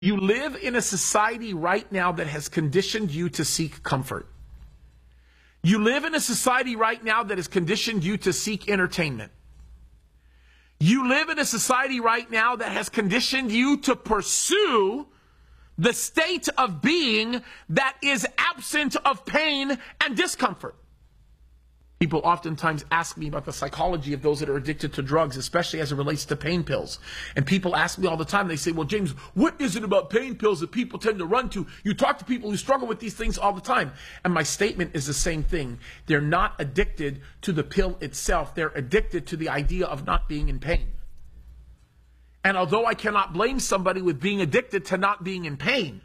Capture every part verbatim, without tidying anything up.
You live in a society right now that has conditioned you to seek comfort. You live in a society right now that has conditioned you to seek entertainment. You live in a society right now that has conditioned you to pursue the state of being that is absent of pain and discomfort. People oftentimes ask me about the psychology of those that are addicted to drugs, especially as it relates to pain pills. And people ask me all the time, they say, well, James, what is it about pain pills that people tend to run to? You talk to people who struggle with these things all the time. And my statement is the same thing. They're not addicted to the pill itself. They're addicted to the idea of not being in pain. And although I cannot blame somebody with being addicted to not being in pain,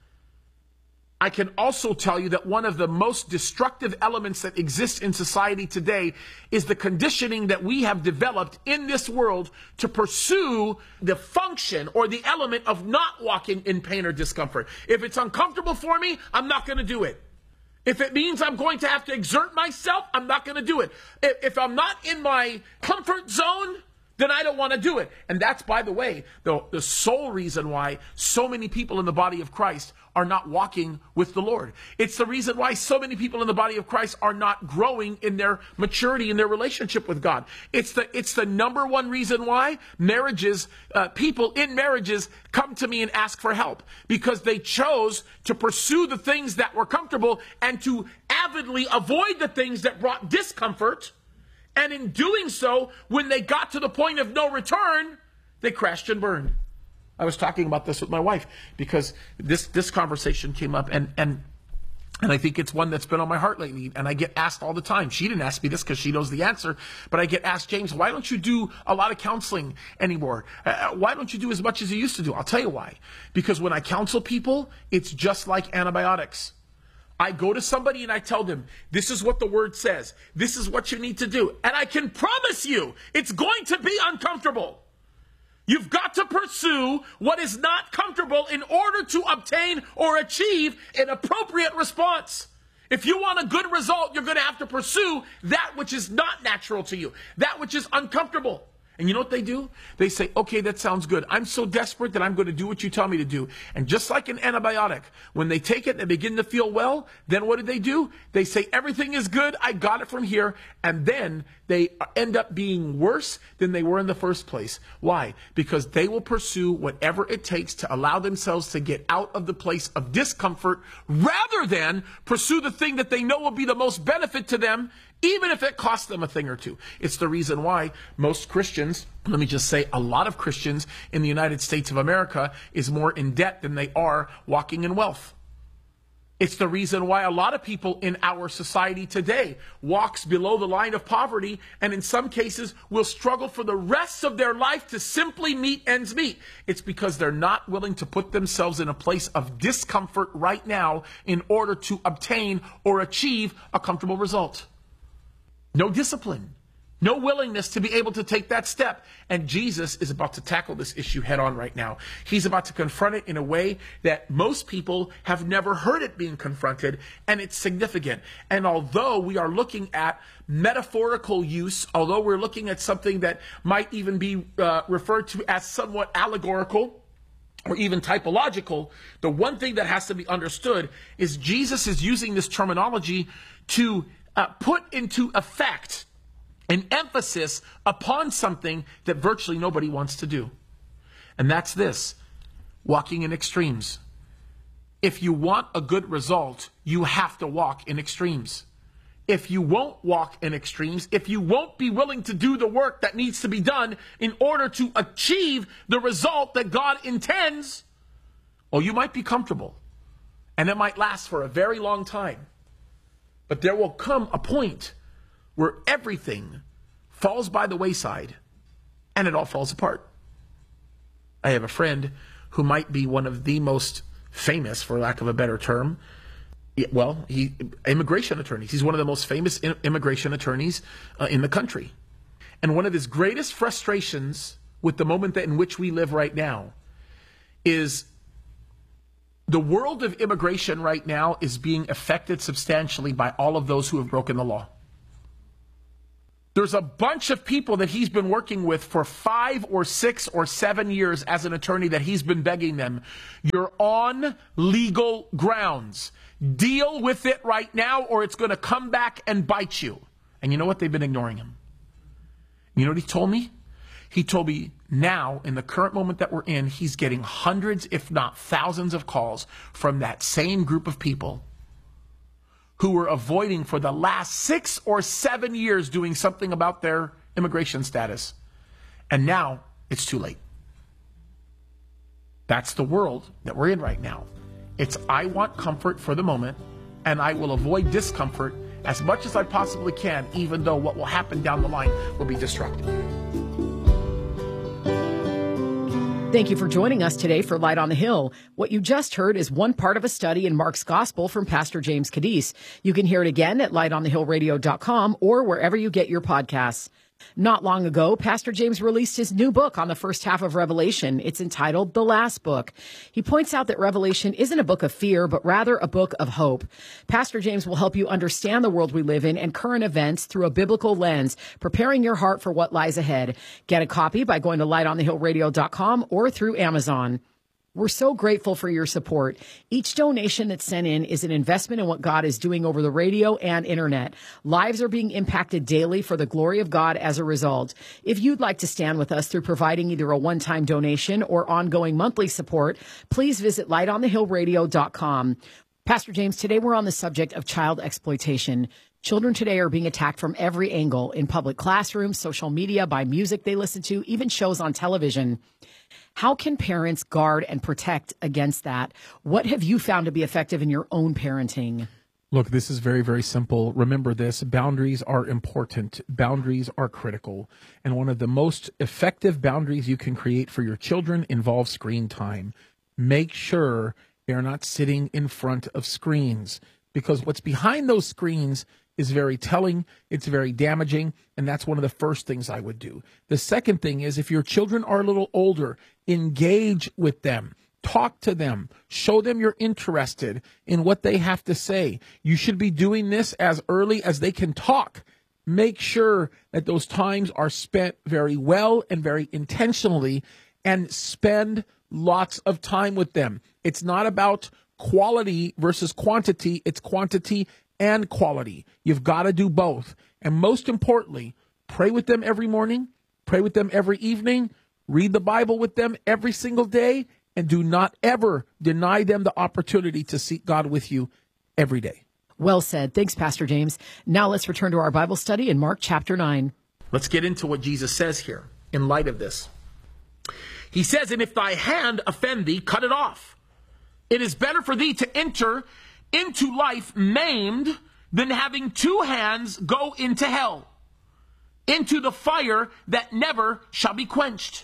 I can also tell you that one of the most destructive elements that exists in society today is the conditioning that we have developed in this world to pursue the function or the element of not walking in pain or discomfort. If it's uncomfortable for me, I'm not going to do it. If it means I'm going to have to exert myself, I'm not going to do it. If, if I'm not in my comfort zone, then I don't want to do it. And that's, by the way, the, the sole reason why so many people in the body of Christ are not walking with the Lord. It's the reason why so many people in the body of Christ are not growing in their maturity, in their relationship with God. It's the, it's the number one reason why marriages, uh, people in marriages come to me and ask for help, because they chose to pursue the things that were comfortable and to avidly avoid the things that brought discomfort. And in doing so, when they got to the point of no return, they crashed and burned. I was talking about this with my wife because this, this conversation came up, and, and, and I think it's one that's been on my heart lately. And I get asked all the time. She didn't ask me this because she knows the answer, but I get asked, James, why don't you do a lot of counseling anymore? Uh, why don't you do as much as you used to do? I'll tell you why. Because when I counsel people, it's just like antibiotics. I go to somebody and I tell them, this is what the word says. This is what you need to do. And I can promise you, it's going to be uncomfortable. You've got to pursue what is not comfortable in order to obtain or achieve an appropriate response. If you want a good result, you're going to have to pursue that which is not natural to you, that which is uncomfortable. And you know what they do? They say, okay, that sounds good. I'm so desperate that I'm going to do what you tell me to do. And just like an antibiotic, when they take it and they begin to feel well, then what do they do? They say, everything is good. I got it from here. And then they end up being worse than they were in the first place. Why? Because they will pursue whatever it takes to allow themselves to get out of the place of discomfort rather than pursue the thing that they know will be the most benefit to them, even if it costs them a thing or two. It's the reason why most Christians, let me just say, a lot of Christians in the United States of America is more in debt than they are walking in wealth. It's the reason why a lot of people in our society today walks below the line of poverty, and in some cases will struggle for the rest of their life to simply meet ends meet. It's because they're not willing to put themselves in a place of discomfort right now in order to obtain or achieve a comfortable result. No discipline, no willingness to be able to take that step. And Jesus is about to tackle this issue head on right now. He's about to confront it in a way that most people have never heard it being confronted, and it's significant. And although we are looking at metaphorical use, although we're looking at something that might even be uh, referred to as somewhat allegorical or even typological, the one thing that has to be understood is Jesus is using this terminology to Uh, put into effect an emphasis upon something that virtually nobody wants to do. And that's this: walking in extremes. If you want a good result, you have to walk in extremes. If you won't walk in extremes, if you won't be willing to do the work that needs to be done in order to achieve the result that God intends, well, you might be comfortable, and it might last for a very long time. But there will come a point where everything falls by the wayside and it all falls apart. I have a friend who might be one of the most famous, for lack of a better term, well, he, immigration attorneys. He's one of the most famous immigration attorneys uh, in the country. And one of his greatest frustrations with the moment that in which we live right now is the world of immigration right now is being affected substantially by all of those who have broken the law. There's a bunch of people that he's been working with for five or six or seven years as an attorney that he's been begging them, you're on legal grounds. Deal with it right now or it's going to come back and bite you. And you know what? They've been ignoring him. You know what he told me? He told me now, in the current moment that we're in, he's getting hundreds, if not thousands of calls from that same group of people who were avoiding for the last six or seven years doing something about their immigration status. And now it's too late. That's the world that we're in right now. It's I want comfort for the moment, and I will avoid discomfort as much as I possibly can, even though what will happen down the line will be destructive. Thank you for joining us today for Light on the Hill. What you just heard is one part of a study in Mark's Gospel from Pastor James Cadiz. You can hear it again at light on the hill radio dot com or wherever you get your podcasts. Not long ago, Pastor James released his new book on the first half of Revelation. It's entitled The Last Book. He points out that Revelation isn't a book of fear, but rather a book of hope. Pastor James will help you understand the world we live in and current events through a biblical lens, preparing your heart for what lies ahead. Get a copy by going to light on the hill radio dot com or through Amazon. We're so grateful for your support. Each donation that's sent in is an investment in what God is doing over the radio and internet. Lives are being impacted daily for the glory of God as a result. If you'd like to stand with us through providing either a one-time donation or ongoing monthly support, please visit light on the hill radio dot com. Pastor James, today we're on the subject of child exploitation. Children today are being attacked from every angle, in public classrooms, social media, by music they listen to, even shows on television. How can parents guard and protect against that? What have you found to be effective in your own parenting? Look, this is very, very simple. Remember this, boundaries are important. Boundaries are critical. And one of the most effective boundaries you can create for your children involves screen time. Make sure they're not sitting in front of screens, because what's behind those screens is very telling, it's very damaging, and that's one of the first things I would do. The second thing is, if your children are a little older, engage with them. Talk to them. Show them you're interested in what they have to say. You should be doing this as early as they can talk. Make sure that those times are spent very well and very intentionally, and spend lots of time with them. It's not about quality versus quantity. It's quantity and quality. You've got to do both. And most importantly, pray with them every morning, pray with them every evening, read the Bible with them every single day, and do not ever deny them the opportunity to seek God with you every day. Well said. Thanks, Pastor James. Now let's return to our Bible study in Mark chapter nine. Let's get into what Jesus says here in light of this. He says, "And if thy hand offend thee, cut it off. It is better for thee to enter into life maimed than having two hands go into hell, into the fire that never shall be quenched,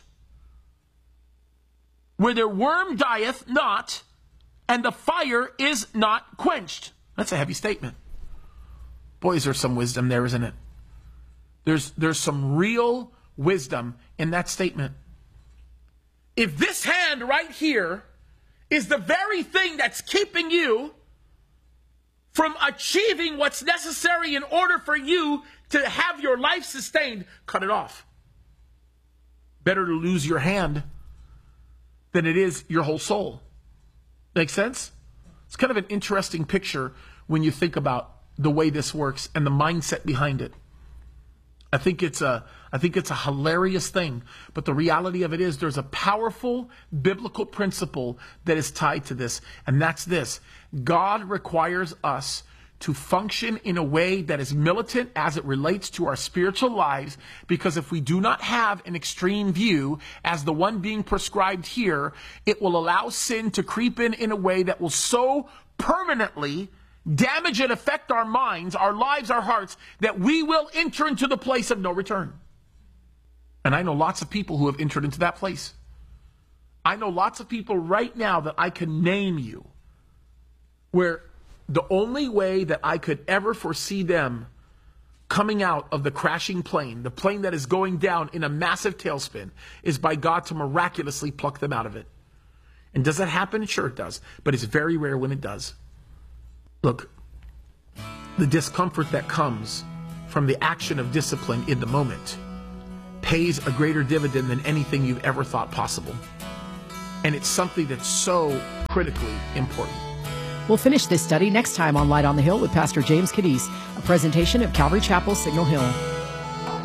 where their worm dieth not, and the fire is not quenched." That's a heavy statement. Boy, is there some wisdom there, isn't it? There's, there's some real wisdom in that statement. If this hand right here is the very thing that's keeping you from achieving what's necessary in order for you to have your life sustained, cut it off. Better to lose your hand than it is your whole soul. Make sense? It's kind of an interesting picture when you think about the way this works and the mindset behind it. I think it's a, I think it's a hilarious thing, but the reality of it is there's a powerful biblical principle that is tied to this, and that's this. God requires us to function in a way that is militant as it relates to our spiritual lives, because if we do not have an extreme view as the one being prescribed here, it will allow sin to creep in in a way that will so permanently damage and affect our minds, our lives, our hearts, that we will enter into the place of no return. And I know lots of people who have entered into that place. I know lots of people right now that I can name you where the only way that I could ever foresee them coming out of the crashing plane, the plane that is going down in a massive tailspin, is by God to miraculously pluck them out of it. And does that happen? Sure it does. But it's very rare when it does. Look, the discomfort that comes from the action of discipline in the moment pays a greater dividend than anything you've ever thought possible. And it's something that's so critically important. We'll finish this study next time on Light on the Hill with Pastor James Cadiz, a presentation of Calvary Chapel, Signal Hill.